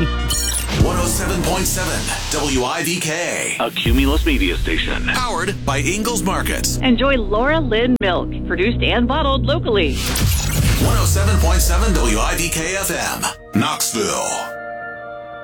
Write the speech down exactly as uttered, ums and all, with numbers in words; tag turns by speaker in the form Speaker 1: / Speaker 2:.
Speaker 1: one oh seven point seven W I V K.
Speaker 2: A Cumulus media station.
Speaker 1: Powered by Ingalls Markets.
Speaker 3: Enjoy Laura Lynn milk, produced and bottled locally.
Speaker 1: one oh seven point seven W I V K F M, Knoxville.